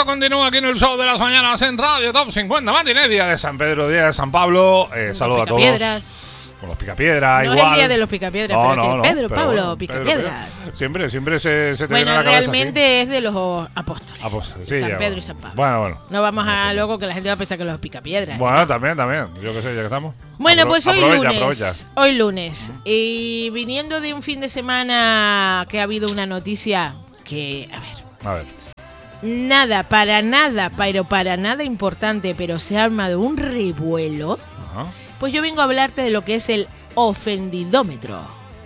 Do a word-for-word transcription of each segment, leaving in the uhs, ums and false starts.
continúa aquí en el show de las mañanas en Radio Top cincuenta Matinés, día de San Pedro, día de San Pablo. Eh, saludo a todos. Con los picapiedras, no igual. No es el día de los picapiedras, no, pero no, que no, Pedro, pero Pablo, bueno, picapiedras. Pedro, siempre, siempre se, se te bueno, viene a la cabeza. Bueno, realmente es de los apóstoles. Apóstoles, sí, San ya, Pedro bueno. y San Pablo. Bueno, bueno. No vamos a luego que la gente va a pensar que los picapiedras. Bueno, también, también. Yo qué sé, ya que estamos. Bueno, Apro pues hoy aprovecha, lunes. Aprovecha. Hoy lunes. Y viniendo de un fin de semana que ha habido una noticia que, a ver. A ver. Nada, para nada, pero para nada importante, pero se ha armado un revuelo. Ajá. Pues yo vengo a hablarte de lo que es el ofendidómetro.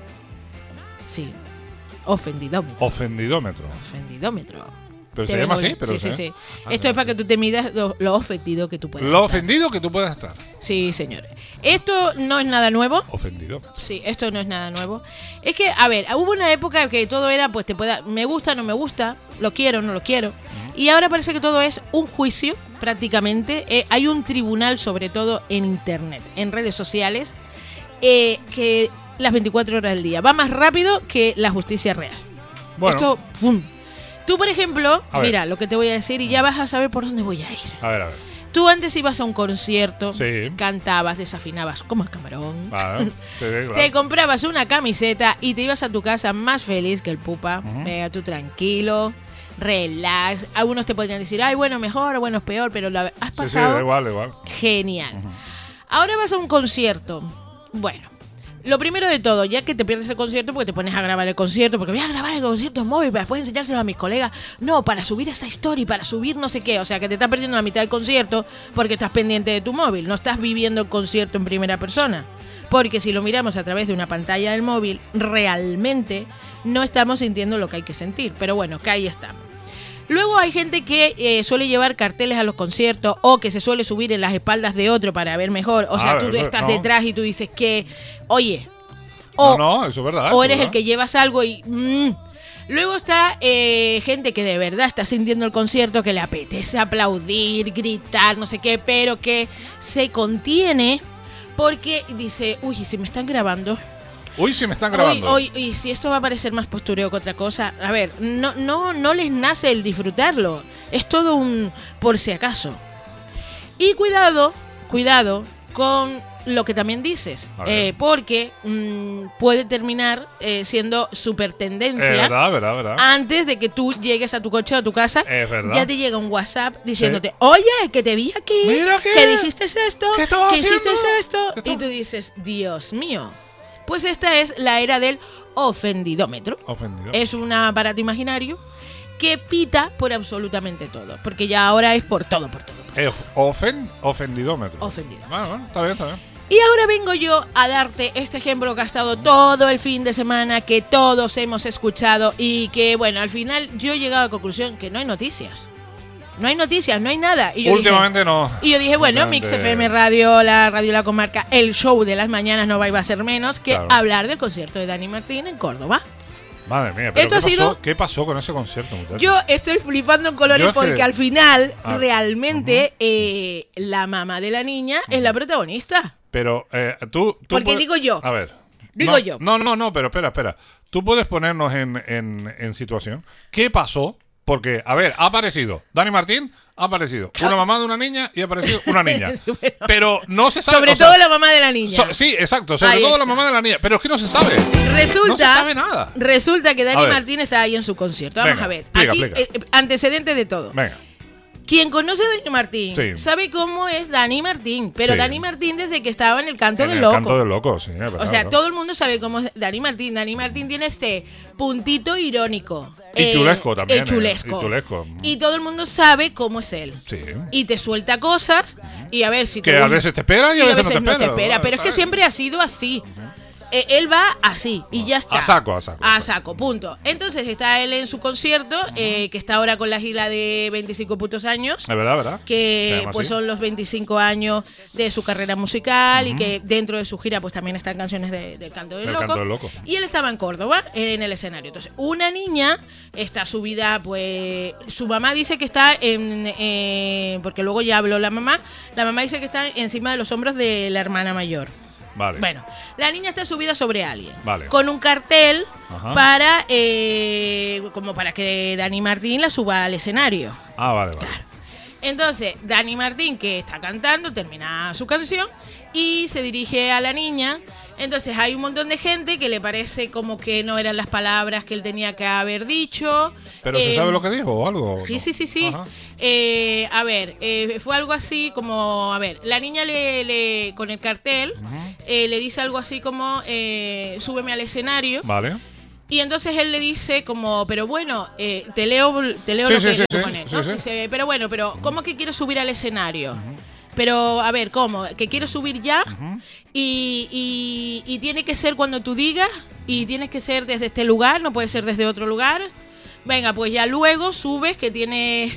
Sí, ofendidómetro. Ofendidómetro. Ofendidómetro. Pero Te se llama vengo- así, pero sí, sí, se- sí. Ah, Esto es para que tú te midas lo, lo ofendido que tú puedes Lo estar. ofendido que tú puedas estar. Sí, señores. Esto no es nada nuevo. Ofendidómetro. Sí, esto no es nada nuevo. Es que, a ver, hubo una época que todo era, pues te pueda, me gusta, no me gusta, lo quiero, no lo quiero. Y ahora parece que todo es un juicio, prácticamente. Eh, hay un tribunal, sobre todo en internet, en redes sociales, eh, que las veinticuatro horas del día va más rápido que la justicia real. Bueno. Esto, ¡pum! Tú, por ejemplo, A ver. mira lo que te voy a decir y ya vas a saber por dónde voy a ir. A ver, a ver. Tú antes ibas a un concierto, Sí. cantabas, desafinabas como el camarón. Vale. Sí, claro. Te comprabas una camiseta y te ibas a tu casa más feliz que el pupa. Ujú. eh, tú tranquilo, relax. Algunos te podrían decir, ay, bueno, mejor, bueno, es peor, pero la has Sí, sí, pasado da igual, da igual. genial. Ahora vas a un concierto. Bueno, lo primero de todo, ya que te pierdes el concierto porque te pones a grabar el concierto, porque voy a grabar el concierto en móvil para después enseñárselo a mis colegas. No, para subir esa story, para subir no sé qué. O sea, que te estás perdiendo la mitad del concierto porque estás pendiente de tu móvil. No estás viviendo el concierto en primera persona. Porque si lo miramos a través de una pantalla del móvil, realmente no estamos sintiendo lo que hay que sentir. Pero bueno, que ahí estamos. Luego hay gente que eh, suele llevar carteles a los conciertos o que se suele subir en las espaldas de otro para ver mejor. O sea, Ah, tú eso, estás no. detrás y tú dices que, oye, o, no, no, eso es verdad. o eso es eres el verdad. que llevas algo y... mm. Luego está eh, gente que de verdad está sintiendo el concierto, que le apetece aplaudir, gritar, no sé qué, pero que se contiene porque dice, uy, si me están grabando... Uy, si me están grabando. Hoy, hoy, y si esto va a parecer más postureo que otra cosa, a ver, no, no, no les nace el disfrutarlo. Es todo un por si acaso. Y cuidado, cuidado con lo que también dices, A ver. eh, porque mmm, puede terminar eh, siendo super Es tendencia. verdad, verdad, verdad. Antes de que tú llegues a tu coche o a tu casa, Es verdad. ya te llega un WhatsApp diciéndote, oye, que te vi aquí, Mira que- que dijiste esto, ¿qué estabas que hiciste haciendo? esto, ¿Qué y estabas- tú dices, Dios mío. Pues esta es la era del ofendidómetro. Ofendido. Es un aparato imaginario que pita por absolutamente todo, porque ya ahora es por todo, por todo. por todo. Es ofen, ofendidómetro. Ofendido. Bueno, bueno, está bien, está bien. Y ahora vengo yo a darte este ejemplo que ha estado todo el fin de semana, que todos hemos escuchado y que, bueno, al final yo he llegado a la conclusión que no hay noticias. No hay noticias, no hay nada. Y yo Últimamente dije, no. Y yo dije, bueno, Últimamente- Mix F M Radio, la Radio La Comarca, el show de las mañanas no va a ser menos que Claro. hablar del concierto de Dani Martín en Córdoba. Madre mía, pero Esto ¿qué, ha pasó, sido- ¿qué pasó con ese concierto, muchachos? Yo estoy flipando en colores Yo es que- porque al final, Ah, realmente, eh, la mamá de la niña es la protagonista. Pero eh, tú, tú Porque puedes- digo yo. A ver. Digo no, yo. No, no, no, pero espera, espera. Tú puedes ponernos en, en, en situación. ¿Qué pasó? Porque, a ver, ha aparecido Dani Martín, ha aparecido una mamá de una niña y ha aparecido una niña. Bueno. Pero no se sabe. Sobre o sea, todo la mamá de la niña. so- sí, exacto. Sobre Ahí todo la está. mamá de la niña. Pero es que no se sabe. Resulta, No se sabe nada. resulta que A Dani ver. Martín está ahí en su concierto. Vamos Venga, a ver. explica, Aquí, explica. eh, antecedente de todo. Venga. Quien conoce a Dani Martín Sí. sabe cómo es Dani Martín. Pero Sí. Dani Martín desde que estaba en el canto En del el loco. canto del loco, sí. es verdad, O sea, verdad. todo el mundo sabe cómo es Dani Martín. Dani Martín tiene este puntito irónico. Y chulesco también, eh, eh, chulesco. y chulesco. Y todo el mundo sabe cómo es él. Sí. Y te suelta cosas y a ver si Que tú- a veces te espera y a veces, no te espera. Pero es que siempre ha sido así. Eh, él va así y ya está. A saco, a saco. A saco, punto. Entonces está él en su concierto, eh, que está ahora con la gira de veinticinco putos años. Es verdad, ¿verdad? Se Que llama pues así. son los veinticinco años de su carrera musical y que dentro de su gira pues también están canciones de- del Canto del Del Loco. Canto del Loco. Y él estaba en Córdoba en el escenario. Entonces, una niña está subida, pues su mamá dice que está en eh, porque luego ya habló la mamá. La mamá dice que está encima de los hombros de la hermana mayor. Vale. Bueno, la niña está subida sobre alguien. Vale. Con un cartel Ajá. para eh, como para que Dani Martín la suba al escenario. Ah, vale, vale. Claro. Entonces, Dani Martín, que está cantando, termina su canción y se dirige a la niña. Entonces hay un montón de gente que le parece como que no eran las palabras que él tenía que haber dicho. ¿Pero eh, se sabe lo que dijo o algo? Sí, ¿no? sí, sí, sí. Eh, a ver, eh, fue algo así como, a ver, la niña le, le con el cartel uh-huh. eh, le dice algo así como, eh, súbeme al escenario. Vale. Y entonces él le dice como, pero bueno, eh, te leo, te leo sí, lo sí, que sí, tú sí, pones, sí, ¿no? sí. Dice, pero bueno, pero ¿cómo que quiero subir al escenario? Uh-huh. Pero, a ver, ¿cómo? ¿Que quiero subir ya? Uh-huh. y, y, y tiene que ser cuando tú digas, y tienes que ser desde este lugar, no puede ser desde otro lugar. Venga, pues ya luego subes que tienes...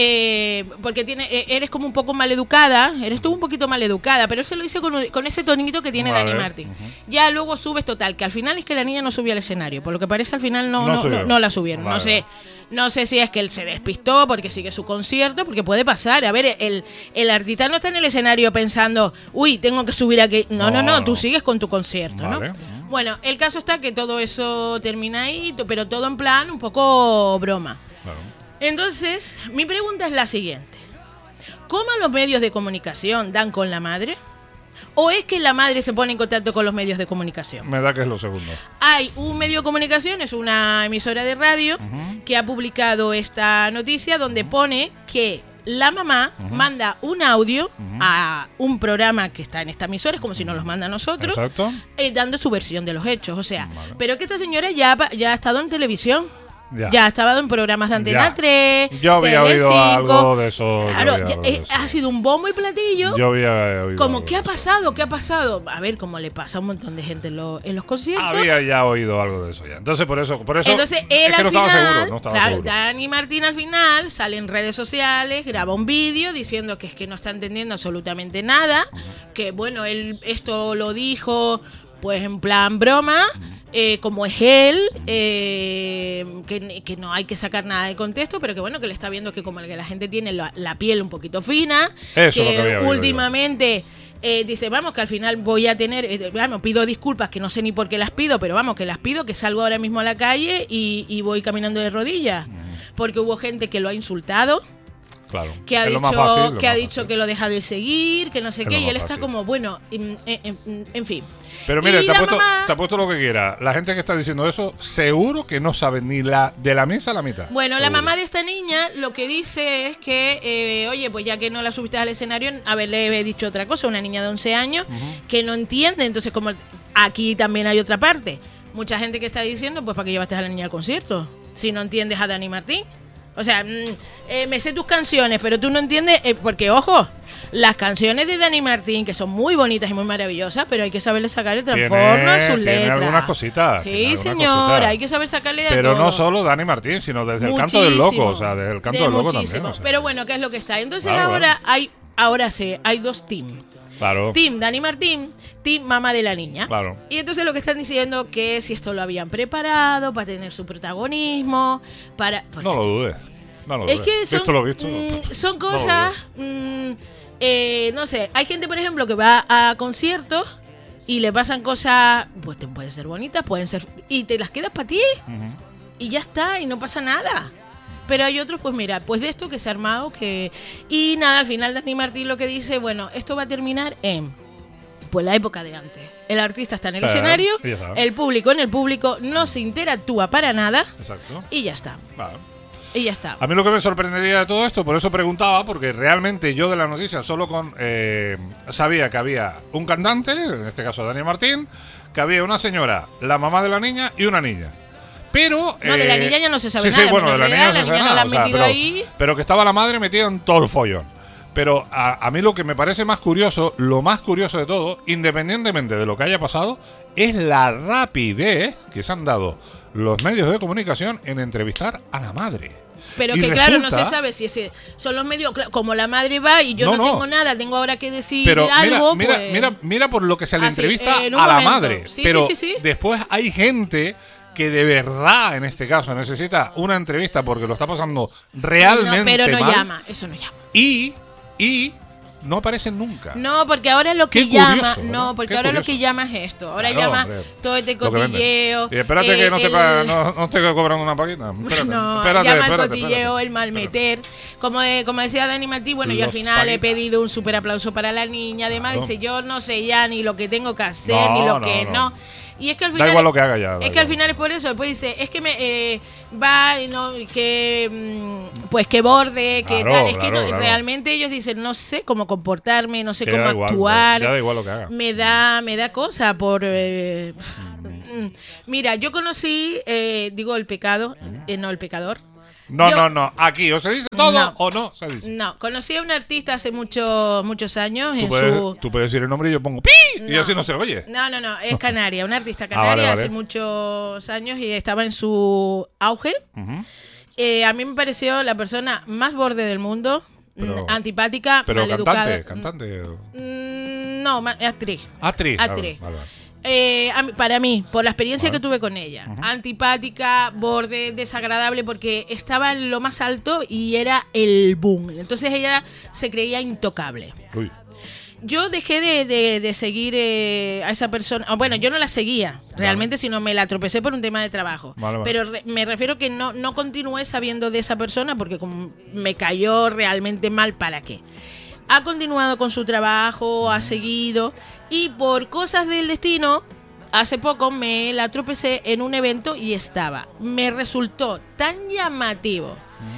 Eh, porque tiene, eh, eres como un poco maleducada, eres tú un poquito maleducada, pero él se lo hizo con, con ese tonito que tiene vale. Dani Martín. Uh-huh. Ya luego subes total, que al final es que la niña no subió al escenario, por lo que parece al final no, no, no, no, no la subieron. Vale. No sé, no sé si es que él se despistó porque sigue su concierto, porque puede pasar. A ver, el, el artista no está en el escenario pensando, uy, tengo que subir aquí. No, no, no, no, no. Tú sigues con tu concierto, vale. ¿no? Uh-huh. Bueno, el caso está que todo eso termina ahí, pero todo en plan un poco broma. Claro. Entonces, mi pregunta es la siguiente. ¿Cómo los medios de comunicación dan con la madre? ¿O es que la madre se pone en contacto con los medios de comunicación? Me da que es lo segundo. Hay un medio de comunicación, es una emisora de radio, uh-huh. que ha publicado esta noticia donde uh-huh. pone que la mamá uh-huh. manda un audio uh-huh. a un programa que está en esta emisora, es como si nos los manda a nosotros, eh, dando su versión de los hechos. O sea, vale. pero que esta señora ya, ya ha estado en televisión. Ya. ya ha estado en programas de Antena ya. tres, yo había oído algo de eso. Claro, ya, algo eh, de eso. Ha sido un bombo y platillo. Yo había oído como, ¿qué ha pasado? ¿Qué ha pasado? A ver, como le pasa a un montón de gente en, lo, en los conciertos. Había ya oído algo de eso ya. Entonces, por eso, por eso Entonces, él es que al no final, estaba seguro. No estaba claro, seguro. Dani Martín al final sale en redes sociales, graba un vídeo diciendo que es que no está entendiendo absolutamente nada, uh-huh. que bueno, él esto lo dijo pues en plan broma. Uh-huh. Eh, como es él, eh, que, que no hay que sacar nada de contexto, pero que bueno, que le está viendo que como que la gente tiene la, la piel un poquito fina, Eso que, lo que últimamente eh, dice, vamos, que al final voy a tener, eh, vamos, pido disculpas, que no sé ni por qué las pido, pero vamos, que las pido, que salgo ahora mismo a la calle y, y voy caminando de rodillas, porque hubo gente que lo ha insultado. Claro. Que ha es dicho, lo más fácil, que, ha fácil. dicho que lo deja de seguir, que no sé es qué, y él fácil. está como, bueno, en, en, en fin. Pero mire, te ha, puesto, mamá, te ha puesto lo que quiera. La gente que está diciendo eso, seguro que no sabe ni la de la misa a la mitad. Bueno, seguro. La mamá de esta niña lo que dice es que, eh, oye, pues ya que no la subiste al escenario, haberle dicho otra cosa, una niña de once años, uh-huh. que no entiende. Entonces, como aquí también hay otra parte. Mucha gente que está diciendo, pues, ¿para qué llevaste a la niña al concierto? Si no entiendes a Dani Martín. O sea, eh, me sé tus canciones, pero tú no entiendes, eh, porque ojo, las canciones de Dani Martín, que son muy bonitas y muy maravillosas, pero hay que saberle sacar el transformo a sus letras. Tiene algunas cositas. Sí, señor, hay que saber sacarle de Pero todo. no solo Dani Martín, sino desde muchísimo, el canto del loco, o sea, desde el canto de del loco muchísimo. también. O sea. Pero bueno, ¿qué es lo que está? Entonces claro, ahora claro. hay, ahora sí, hay dos teams. Claro. Team Dani Martín, Team mamá de la niña. Claro. Y entonces lo que están diciendo que si esto lo habían preparado para tener su protagonismo, para... No lo dudes. No lo es que son, visto lo visto. Mmm, son cosas, no, mmm, eh, no sé, hay gente por ejemplo que va a conciertos y le pasan cosas, pues pueden ser bonitas, pueden ser, y te las quedas para ti uh-huh. y ya está, y no pasa nada. Pero hay otros, pues mira, pues de esto que se ha armado, que y nada, al final Dani Martín lo que dice, bueno, esto va a terminar en pues la época de antes. El artista está en el claro, escenario, el público en el público no se interactúa para nada. Exacto. Y ya está. Vale. Y ya está. A mí lo que me sorprendería de todo esto, por eso preguntaba, porque realmente yo de la noticia solo con eh, sabía que había un cantante, en este caso Dani Martín, que había una señora, la mamá de la niña y una niña. Pero... No, de la niña ya no se sabe sí, nada. Sí, bueno, de la niña no se sabe nada. No la han o sea, metido pero, ahí. pero que estaba la madre metida en todo el follón. Pero a, a mí lo que me parece más curioso, lo más curioso de todo, independientemente de lo que haya pasado, es la rapidez que se han dado los medios de comunicación en entrevistar a la madre. Pero y que resulta, claro, no se sabe si ese son los medios, como la madre va y yo no, no, no. tengo nada, tengo ahora que decir pero algo. Mira, pues... mira, mira, mira por lo que se le ah, entrevista sí, eh, a la momento. madre. Sí, pero sí, sí, sí. después hay gente que de verdad, en este caso, necesita una entrevista porque lo está pasando realmente no, pero no mal. llama, eso no llama. Y, y no aparecen nunca. No, porque ahora lo que Qué llama, curioso, no, ¿verdad? porque Qué ahora curioso. lo que llama es esto. Ahora Claro, llama hombre, todo este lo que venden. cotilleo. Y espérate eh, que no te, el- paga- no, no te cobrando una paquita. Espérate, No, espérate, llama espérate, el cotilleo, espérate. el mal meter. Como, eh, como decía Dani Martí, bueno, yo al Los final he paguitas. pedido un super aplauso para la niña. Además, Claro. dice, yo no sé ya ni lo que tengo que hacer, No, ni lo no, que no. no. Y es que al Da final. igual lo que haga ya, da Es que igual. al final es por eso. Después dice, es que me eh, va, y no, que. mm, Pues que borde, que Claro, tal. Es que claro, no- claro. realmente ellos dicen, no sé cómo comportarme, no sé Que cómo da igual, actuar. ya da igual lo que haga. Me da, me da cosa por. eh, mm. Mira, yo conocí, eh, digo, el pecado, eh, no el pecador. No, Yo- no, no. Aquí o se dice todo No. o no se dice. No, conocí a un artista hace muchos muchos años Tú en puedes, su... tú puedes decir el nombre y yo pongo pi y No. así no se oye. No, no, no, es canaria, una artista Ah, canaria vale, vale. hace muchos años y estaba en su auge. Ujú. Eh, a mí me pareció la persona más borde del mundo, Pero- mm, antipática, Pero maleducada. cantante, cantante. Mm, No, ma- actriz. Actriz. Actriz. Vale, vale. Eh, a mí- para mí, por la experiencia Vale. que tuve con ella, antipática, borde, desagradable, porque estaba en lo más alto y era el boom. Entonces ella se creía intocable. Uy. Yo dejé de, de- de seguir eh, a esa persona. ah, Bueno, yo no la seguía realmente, sino me la tropecé por un tema de trabajo. Vale, vale. Pero re- me refiero que no, no continué sabiendo de esa persona porque como me cayó realmente mal, ¿para qué? Ha continuado con su trabajo, ha seguido y por cosas del destino, hace poco me la tropecé en un evento y estaba. Me resultó tan llamativo,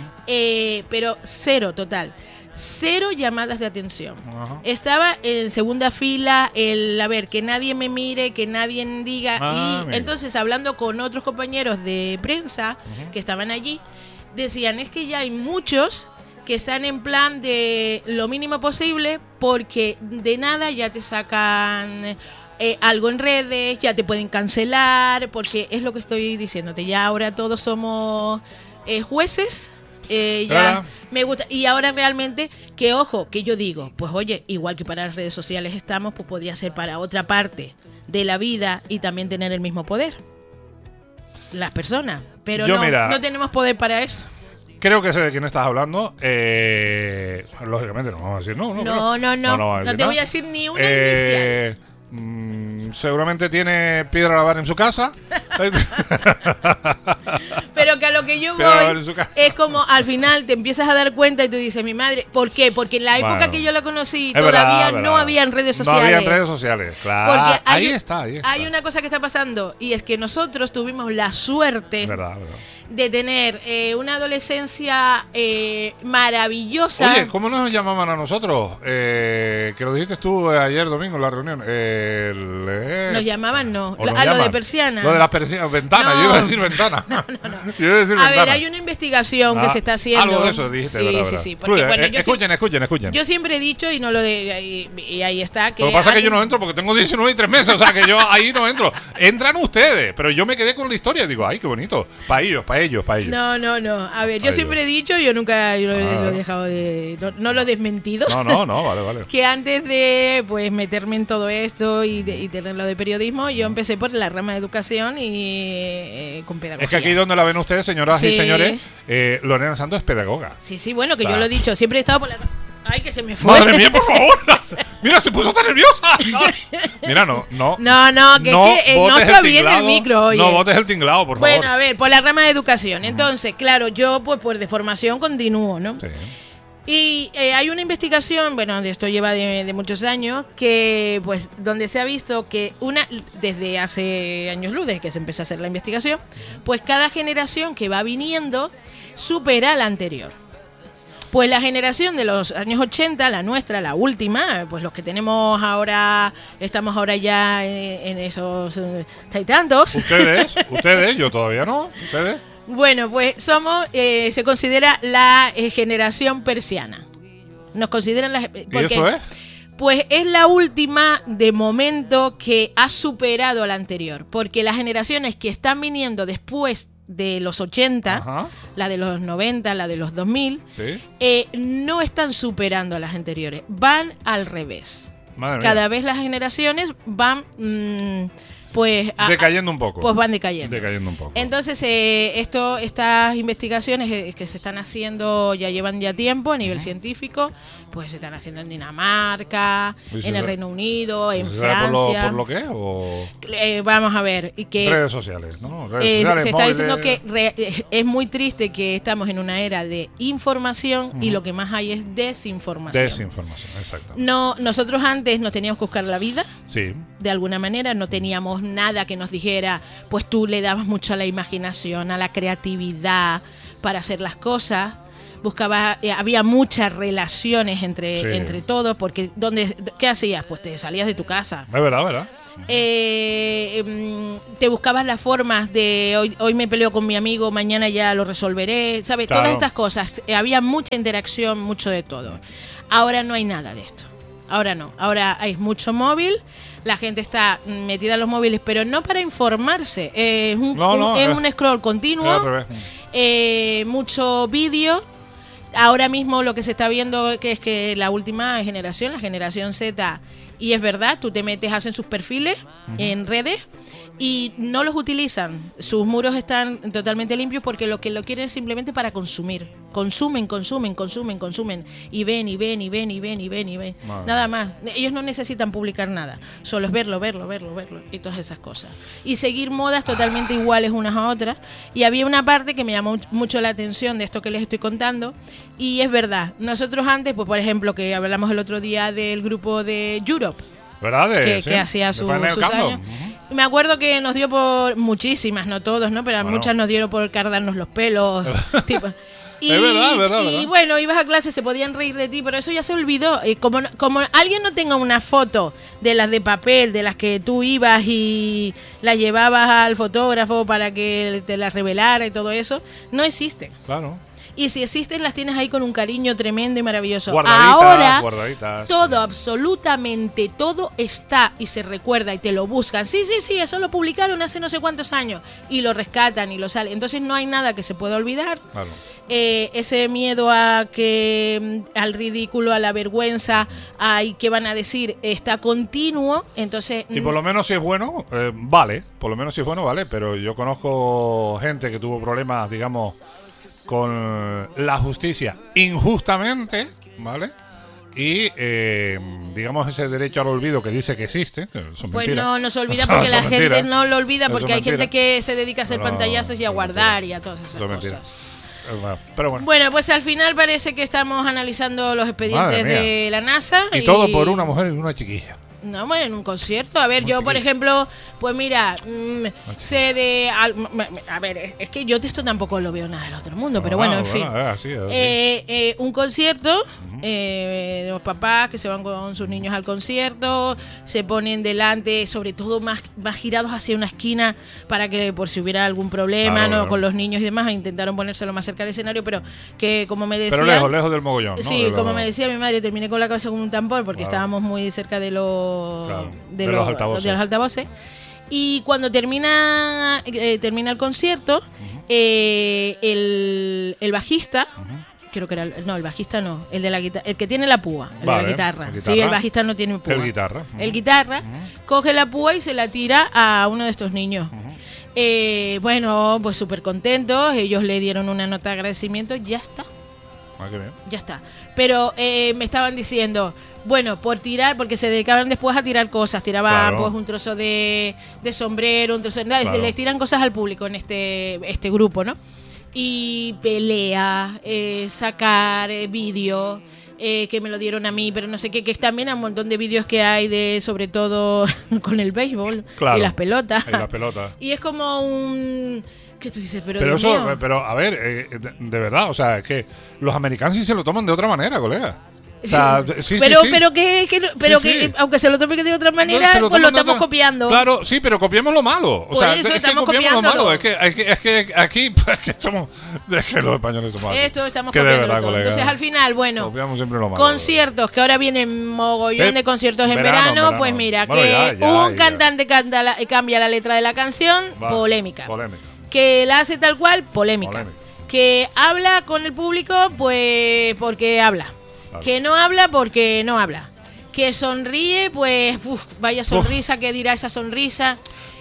eh, pero cero total. Cero llamadas de atención. Ajá. Estaba en segunda fila, el a ver, que nadie me mire, que nadie diga. Ah, y mira. entonces, hablando con otros compañeros de prensa que estaban allí, decían, es que ya hay muchos que están en plan de lo mínimo posible porque de nada ya te sacan eh, algo en redes, ya te pueden cancelar, porque es lo que estoy diciéndote, ya ahora todos somos eh, jueces. Eh, ya Claro. me gusta. Y ahora realmente, que ojo, que yo digo, pues oye, igual que para las redes sociales estamos, pues podría ser para otra parte de la vida y también tener el mismo poder. Las personas. Pero Yo, no, mira, no tenemos poder para eso. Creo que sé de quién estás hablando. Eh, lógicamente no vamos a decir no. No, No, pero- no, no. vamos No decir te nada. voy a decir ni una Eh, mm, seguramente tiene piedra a lavar en su casa. Pero que a lo que yo Pero a ver, voy en su ca- es como al final te empiezas a dar cuenta y tú dices, mi madre, ¿por qué? Porque en la época Bueno. que yo la conocí Es todavía verdad, no verdad. había en redes sociales. No había en redes sociales, claro. Porque hay, ahí un- está, ahí está. hay una cosa que está pasando y es que nosotros tuvimos la suerte Verdad, verdad. de tener eh, una adolescencia eh, maravillosa. Oye, ¿cómo nos llamaban a nosotros? Eh, que lo dijiste tú eh, ayer domingo en la reunión. Eh, el, eh, Nos llamaban, no. ¿o La- nos a lo de llaman? persiana. Lo de las persianas, ventanas. No. Yo iba a decir ventana. Yo iba a decir A ver, ventana. hay una investigación que Ah, se está haciendo. Algo de eso dijiste, Sí, verdad, sí, verdad. sí. Porque, Fluye, bueno, eh, yo, escuchen, sie- escuchen, escuchen. yo siempre he dicho y no lo de y, y ahí está que Lo que pasa es que yo antes- no entro porque tengo diecinueve y tres meses, o sea que yo ahí no entro. Entran ustedes, pero yo me quedé con la historia y digo, ay, qué bonito. Para ellos, para ellos, para ellos. No, no, no. A ver, yo Ay, siempre Dios. he dicho, yo nunca yo lo, Ah. lo he dejado de. No, no lo he desmentido. No, no, no, vale, vale. Que antes de pues meterme en todo esto y, de, y tener lo de periodismo, yo empecé por la rama de educación y eh, con pedagogía. Es que aquí donde la ven ustedes, señoras y Sí. señores, eh, Lorena Santos es pedagoga. Sí, sí, bueno, que Claro. yo lo he dicho, siempre he estado por la. Ay, que se me fue. Madre mía, por favor. Mira, se puso tan nerviosa. Mira, no, no. No, no, que, no es que, eh, no botes está el bien el tinglado, micro, oye. No botes el tinglado, por Bueno, favor. a ver, por la rama de educación. Entonces, claro, yo pues, pues de formación continúo, ¿no? Sí. Y eh, hay una investigación, bueno, de esto lleva de, de muchos años, que pues donde se ha visto que una desde hace años luz, desde que se empezó a hacer la investigación, pues cada generación que va viniendo supera a la anterior. Pues la generación de los años ochenta, la nuestra, la última, pues los que tenemos ahora, estamos ahora ya en, en esos eh, tantos. Ustedes, ustedes, yo todavía no. Ustedes. Bueno, pues somos, eh, se considera la eh, generación persiana. Nos consideran la... ¿Y eso es? Pues es la última de momento que ha superado a la anterior, porque las generaciones que están viniendo después de los ochenta, Ajá. la de los noventa, la de los dos mil, Sí. eh, no están superando a las anteriores, van al revés. Madre mía. Cada vez las generaciones van mm, pues a, decayendo un poco. Pues van decayendo. Decayendo un poco. Entonces, eh, esto, estas investigaciones eh, que se están haciendo ya llevan ya tiempo a nivel uh-huh. científico, pues se están haciendo en Dinamarca, en el Reino Unido, en Francia. ¿Por lo, por lo qué? O... Eh, vamos a ver. Y que, redes sociales, ¿no? Redes eh, sociales, se está móviles. diciendo que re, es muy triste que estamos en una era de información uh-huh. y lo que más hay es desinformación. Desinformación, exacto. No, nosotros antes nos teníamos que buscar la vida. Sí. De alguna manera no teníamos nada que nos dijera, pues tú le dabas mucho a la imaginación, a la creatividad para hacer las cosas. Buscaba, eh, había muchas relaciones entre, sí. entre todos, porque ¿dónde, ¿qué hacías? Pues te salías de tu casa. Es verdad, verdad. Eh, eh, te buscabas las formas de hoy, hoy me peleo con mi amigo, mañana ya lo resolveré, ¿sabes? Claro. Todas estas cosas. Eh, había mucha interacción, mucho de todo. Ahora no hay nada de esto. Ahora no. Ahora hay mucho móvil. La gente está metida en los móviles, pero no para informarse. Eh, es un, no, no, un, es eh, un scroll continuo. Eh, mucho vídeo. Ahora mismo lo que se está viendo que es que la última generación, la generación Z, y es verdad, tú te metes, hacen sus perfiles uh-huh. en redes y no los utilizan. Sus muros están totalmente limpios porque lo que lo quieren es simplemente para consumir. Consumen, consumen, consumen, consumen. Y ven, y ven, y ven, y ven, y ven, y ven. Madre. Nada más. Ellos no necesitan publicar nada. Solo es verlo, verlo, verlo, verlo. Y todas esas cosas. Y seguir modas totalmente ah. iguales unas a otras. Y había una parte que me llamó mucho la atención de esto que les estoy contando. Y es verdad. Nosotros antes, pues por ejemplo, que hablamos el otro día del grupo de Europe. ¿Verdad? De, que, sí. que hacía su, sus años. Uh-huh. Me acuerdo que nos dio por muchísimas, no todos, ¿no? Pero a bueno. muchas nos dieron por cardarnos los pelos. tipo. Y, es verdad, es verdad, y verdad. bueno, ibas a clase, se podían reír de ti, pero eso ya se olvidó. Y como, como alguien no tenga una foto de las de papel, de las que tú ibas y las llevabas al fotógrafo para que te las revelara y todo eso, no existe. Claro. Y si existen, las tienes ahí con un cariño tremendo y maravilloso. Guardaditas, ahora, guardaditas, todo, sí. absolutamente todo está y se recuerda y te lo buscan. Sí, sí, sí, eso lo publicaron hace no sé cuántos años. Y lo rescatan y lo salen. Entonces no hay nada que se pueda olvidar. Claro. Eh, ese miedo a que al ridículo, a la vergüenza, a y qué van a decir, está continuo. Entonces y por lo menos si es bueno, eh, vale. Por lo menos si es bueno, vale. Pero yo conozco gente que tuvo problemas, digamos, con la justicia injustamente, ¿vale? Y, eh, digamos, ese derecho al olvido que dice que existe. Que son pues mentiras. no, no se olvida porque la gente mentira. no lo olvida porque hay mentira. gente que se dedica a hacer no, pantallazos y a guardar mentira. y a todas esas eso cosas. Mentira. Pero bueno. Bueno, pues al final parece que estamos analizando los expedientes de la NASA. Y, y todo por una mujer y una chiquilla. No, bueno, en un concierto. A ver, Muy yo, chiquillo. por ejemplo, pues mira, mmm, sé de... Al, a ver, es que yo de esto tampoco lo veo nada del otro mundo, no, pero bueno, no, en fin. Bueno, es así, es así. Eh, eh, un concierto, uh-huh. eh, los papás que se van con sus niños al concierto, se ponen delante, sobre todo más, más girados hacia una esquina para que por si hubiera algún problema, claro, ¿no? Claro. Con los niños y demás, intentaron ponérselo más cerca del escenario, pero que como me decía... Pero lejos, lejos del mogollón, ¿no? Sí, de como lo... me decía mi madre, terminé con la cabeza con un tambor porque claro. estábamos muy cerca de los... Claro, de, de, los, los altavoces. de los altavoces y cuando termina eh, termina el concierto uh-huh. eh, el, el bajista uh-huh. creo que era el, no el bajista no el de la guitarra el que tiene la púa el vale, de la guitarra. guitarra sí el bajista no tiene púa el guitarra uh-huh. el guitarra uh-huh. coge la púa y se la tira a uno de estos niños uh-huh. eh, bueno pues súper contentos ellos le dieron una nota de agradecimiento ya está ah, qué bien. ya está pero eh, me estaban diciendo bueno, por tirar, porque se dedicaban después a tirar cosas, tiraban claro. pues un trozo de, de sombrero, un trozo de... Claro. Les tiran cosas al público en este este grupo, ¿no? Y pelea, eh, sacar eh, vídeos, eh, que me lo dieron a mí, pero no sé qué, que también hay un montón de vídeos que hay de, sobre todo, con el béisbol claro. y las pelotas. Y las pelotas. Y es como un... ¿Qué tú dices? Pero, pero Dios eso, mío. pero a ver, eh, de, de verdad, o sea, es que los americanos sí se lo toman de otra manera, colega. O sea, sí, pero sí, sí. pero que, que pero sí, que sí. aunque se lo tome de otra manera no, lo pues lo estamos otra... copiando. Claro, sí, pero copiamos lo malo. O Por sea, eso es estamos que copiamos copiándolo. lo malo. Es que, es que, es que aquí es que somos, es que los españoles somos aquí. Esto estamos que copiando verdad, todo. colega. Entonces al final, bueno, copiamos siempre lo malo. Conciertos, que ahora vienen mogollón sí. de conciertos en verano, verano, verano. Pues mira, bueno, que ya, ya, un ya. cantante canta la, cambia la letra de la canción, Va, polémica. Polémica. Que la hace tal cual, polémica. Polémica. Que habla con el público, pues porque habla. Claro. Que no habla porque no habla. Que sonríe, pues, uf, vaya sonrisa, uf. ¿Qué dirá esa sonrisa?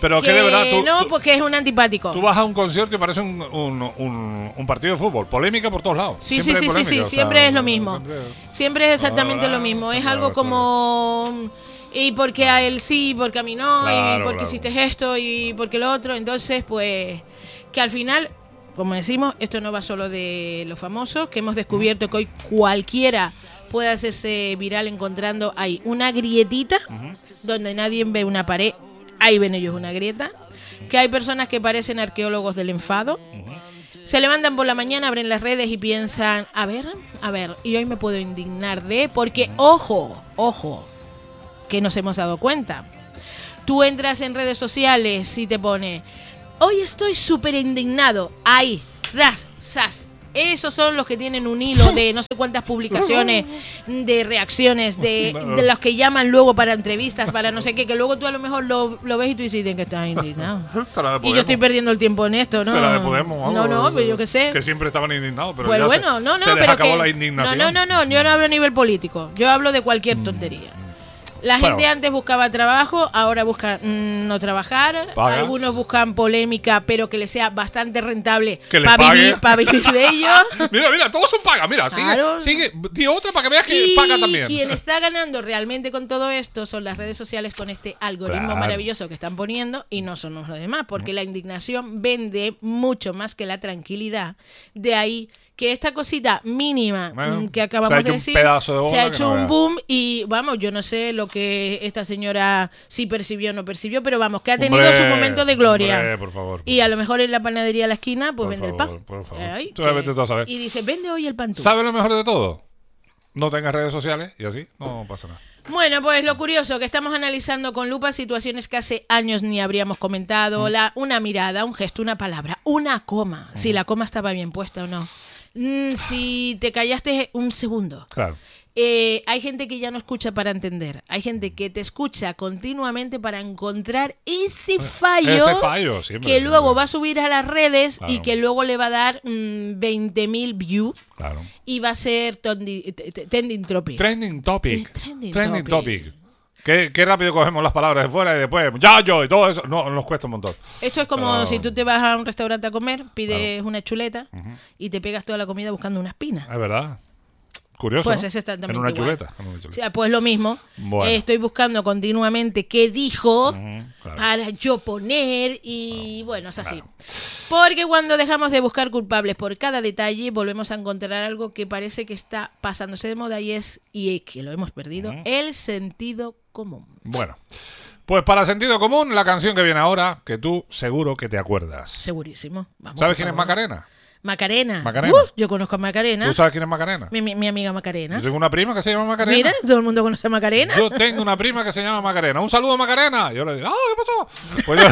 Pero que, que de verdad tú, no, tú, porque es un antipático. Tú vas a un concierto y parece un, un, un, un partido de fútbol. Polémica por todos lados. Sí, siempre sí, sí, polémica, sí, sí. O sea, siempre es lo mismo. Siempre, siempre es exactamente no, lo mismo. siempre Es algo como... Y porque a él sí, porque a mí no, claro, y porque claro. hiciste esto y porque lo otro. Entonces, pues, que al final, como decimos, esto no va solo de los famosos, que hemos descubierto que hoy cualquiera puede hacerse viral encontrando ahí una grietita uh-huh. donde nadie ve una pared, ahí ven ellos una grieta, que hay personas que parecen arqueólogos del enfado, uh-huh. se levantan por la mañana, abren las redes y piensan, a ver, a ver, y hoy me puedo indignar de, porque ojo, ojo, que nos hemos dado cuenta, tú entras en redes sociales y te pone, hoy estoy súper indignado, ahí, tras, sas. Esos son los que tienen un hilo de no sé cuántas publicaciones, de reacciones, de, de los que llaman luego para entrevistas, para no sé qué, que luego tú a lo mejor lo, lo ves y tú dices que estás indignado. Y yo estoy perdiendo el tiempo en esto, ¿no? Será de Podemos, vamos, no, no, pero yo qué sé. Que siempre estaban indignados, pero pues ya bueno, se, no, no, se les pero acabó que, la indignación. No, no, no, no, yo no hablo a nivel político, yo hablo de cualquier tontería. La gente bueno. antes buscaba trabajo, ahora busca mmm, no trabajar. Paga. Algunos buscan polémica, pero que les sea bastante rentable para vivir, pa vivir de ello. Mira, mira, todos son paga. Mira, claro. sigue, sigue. Di otra para que veas que y paga también. Quien está ganando realmente con todo esto son las redes sociales con este algoritmo claro. maravilloso que están poniendo y no somos los demás, porque mm. la indignación vende mucho más que la tranquilidad. De ahí que esta cosita mínima bueno, que acabamos de decir de se ha hecho no un vea. boom y vamos, yo no sé lo que esta señora sí percibió o no percibió, pero vamos, que ha tenido hombre, su momento de gloria. Hombre, por favor, por y a lo mejor en la panadería de la esquina pues por vende favor, el pan. Por favor. Ay, tú que, tú a saber. Y dice, vende hoy el pan tú. ¿Sabes lo mejor de todo? No tengas redes sociales y así no pasa nada. Bueno, pues lo curioso, que estamos analizando con lupa situaciones que hace años ni habríamos comentado, mm. la, una mirada, un gesto, una palabra, una coma, mm. si la coma estaba bien puesta o no. Mm, si te callaste un segundo. Claro. Eh, hay gente que ya no escucha para entender. Hay gente que te escucha continuamente para encontrar ese fallo, ese fallo siempre, que siempre. luego va a subir a las redes claro. y que luego le va a dar mmm, veinte mil views claro. y va a ser tondi, trending topic. Trending topic. Trending, trending topic. topic. Qué, qué rápido cogemos las palabras de fuera y después ya yo y todo eso. No, nos cuesta un montón. Esto es como Pero... si tú te vas a un restaurante a comer, pides claro. una chuleta uh-huh. y te pegas toda la comida buscando una espina. Es verdad. Curioso, pues ¿no? es exactamente en una igual. chuleta, en una chuleta. O sea, pues lo mismo. Bueno. Eh, estoy buscando continuamente qué dijo uh-huh, claro. para yo poner y no, bueno, es así. Claro. Porque cuando dejamos de buscar culpables por cada detalle, volvemos a encontrar algo que parece que está pasándose de moda y es, y que lo hemos perdido, uh-huh. el sentido común. Bueno, pues para sentido común, la canción que viene ahora, que tú seguro que te acuerdas. Segurísimo. Vamos, ¿Sabes quién es Macarena? Macarena. Macarena. Uh, yo conozco a Macarena. ¿Tú sabes quién es Macarena? Mi, mi, mi amiga Macarena. Yo tengo una prima que se llama Macarena. Mira, todo el mundo conoce a Macarena. Yo tengo una prima que se llama Macarena. Un saludo, Macarena. Y yo le digo, ¡ah, qué pasó! Pues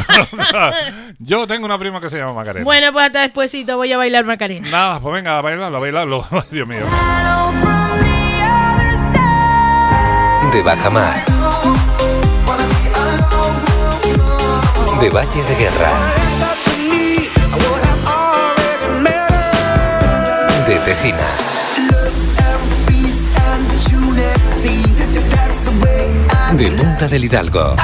yo, yo tengo una prima que se llama Macarena. Bueno, pues hasta despuésito voy a bailar Macarena. Nada, pues venga, a bailarlo, a bailarlo. Dios mío. De Bajamar. De Valle de Guerra. De Tejina. De Punta del Hidalgo.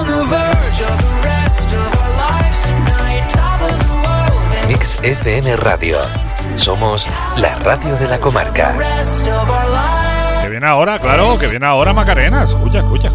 Mix F M Radio. Somos la radio de la comarca. Que viene ahora, claro, que viene ahora Macarena. Escucha, escucha.